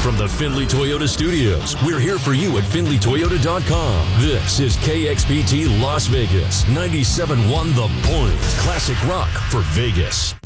From the Findlay Toyota Studios, we're here for you at FindlayToyota.com. This is KXPT Las Vegas, 97.1 The Point. Classic rock for Vegas.